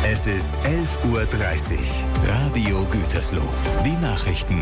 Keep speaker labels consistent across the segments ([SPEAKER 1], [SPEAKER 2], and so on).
[SPEAKER 1] Es ist 11:30 Uhr. Radio Gütersloh. Die Nachrichten.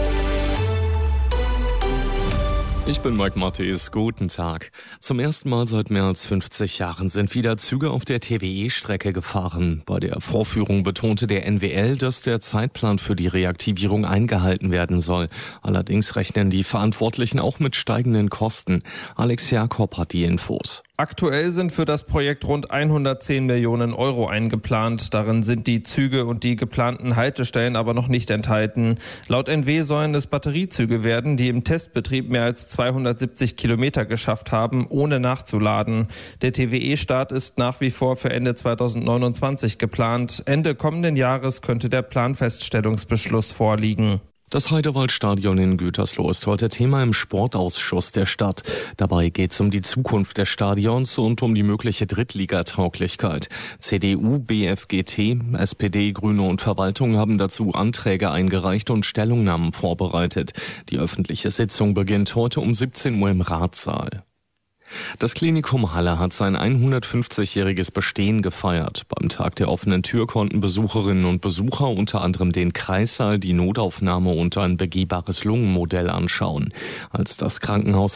[SPEAKER 2] Ich bin Mike Mattis, guten Tag. Zum ersten Mal seit mehr als 50 Jahren sind wieder Züge auf der TWE-Strecke gefahren. Bei der Vorführung betonte der NWL, dass der Zeitplan für die Reaktivierung eingehalten werden soll. Allerdings rechnen die Verantwortlichen auch mit steigenden Kosten. Alex Jakob hat die Infos.
[SPEAKER 3] Aktuell sind für das Projekt rund 110 Millionen Euro eingeplant. Darin sind die Züge und die geplanten Haltestellen aber noch nicht enthalten. Laut NW sollen es Batteriezüge werden, die im Testbetrieb mehr als 270 Kilometer geschafft haben, ohne nachzuladen. Der TWE-Start ist nach wie vor für Ende 2029 geplant. Ende kommenden Jahres könnte der Planfeststellungsbeschluss vorliegen.
[SPEAKER 2] Das Heidewaldstadion in Gütersloh ist heute Thema im Sportausschuss der Stadt. Dabei geht es um die Zukunft des Stadions und um die mögliche Drittligatauglichkeit. CDU, BFGT, SPD, Grüne und Verwaltung haben dazu Anträge eingereicht und Stellungnahmen vorbereitet. Die öffentliche Sitzung beginnt heute um 17 Uhr im Ratssaal. Das Klinikum Halle hat sein 150-jähriges Bestehen gefeiert. Beim Tag der offenen Tür konnten Besucherinnen und Besucher unter anderem den Kreissaal, die Notaufnahme und ein begehbares Lungenmodell anschauen. Als das Krankenhaus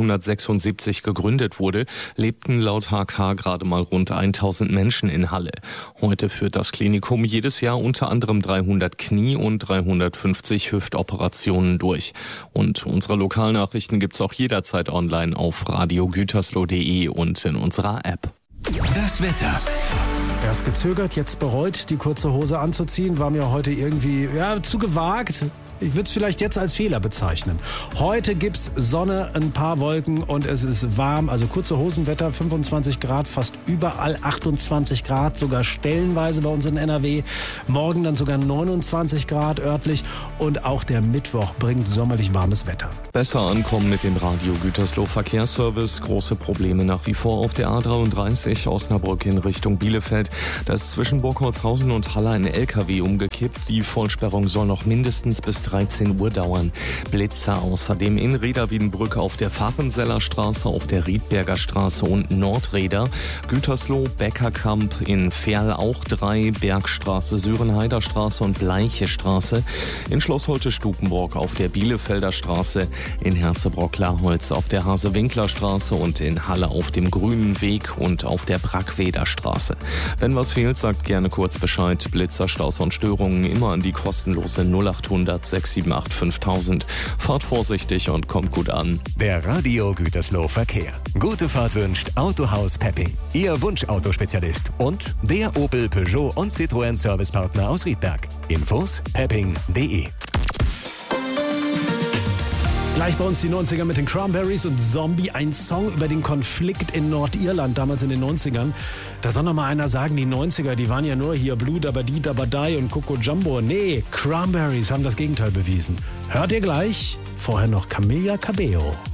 [SPEAKER 2] 1876 gegründet wurde, lebten laut HK gerade mal rund 1000 Menschen in Halle. Heute führt das Klinikum jedes Jahr unter anderem 300 Knie- und 350 Hüftoperationen durch. Und unsere Lokalnachrichten gibt's auch jederzeit online auf radiogütersloh.de und in unserer App.
[SPEAKER 1] Das Wetter.
[SPEAKER 4] Erst gezögert, jetzt bereut, die kurze Hose anzuziehen, war mir heute irgendwie zu gewagt. Ich würde es vielleicht jetzt als Fehler bezeichnen. Heute gibt's Sonne, ein paar Wolken und es ist warm. Also kurze Hosenwetter, 25 Grad, fast überall 28 Grad, sogar stellenweise bei uns in NRW. Morgen dann sogar 29 Grad örtlich und auch der Mittwoch bringt sommerlich warmes Wetter.
[SPEAKER 2] Besser ankommen mit dem Radio Gütersloh Verkehrsservice. Große Probleme nach wie vor auf der A33 Osnabrück in Richtung Bielefeld. Da ist zwischen Burgholzhausen und Halle ein LKW umgekippt. Die Vollsperrung soll noch mindestens bis 13 Uhr dauern. Blitzer außerdem in Reda-Wiedenbrück auf der Fahrenseller Straße, auf der Riedberger Straße und Nordreda. Gütersloh, Beckerkamp, in Ferl auch 3, Bergstraße, Sörenheider Straße und Bleiche Straße. In Schloss Holte-Stukenburg auf der Bielefelder Straße, in Herzebrock-Laholz auf der Hase-Winkler Straße und in Halle auf dem Grünen Weg und auf der Brackweder Straße. Wenn was fehlt, sagt gerne kurz Bescheid. Blitzer, Staus und Störungen immer an die kostenlose 0800 678 5000. Fahrt vorsichtig und kommt gut an.
[SPEAKER 1] Der Radio Gütersloh Verkehr. Gute Fahrt wünscht Autohaus Pepping. Ihr Wunschautospezialist und der Opel, Peugeot und Citroën Servicepartner aus Riedberg. Infos pepping.de.
[SPEAKER 4] Gleich bei uns die 90er mit den Cranberries und Zombie, ein Song über den Konflikt in Nordirland, damals in den 90ern. Da soll noch mal einer sagen, die 90er, die waren ja nur hier Blue Dabadi Dabadai und Coco Jumbo. Nee, Cranberries haben das Gegenteil bewiesen. Hört ihr gleich? Vorher noch Camila Cabello.